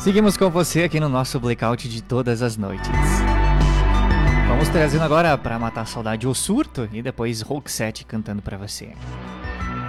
Seguimos com você aqui no nosso Blackout de todas as noites. Vamos trazendo agora pra matar a saudade o Surto e depois Roxette cantando pra você.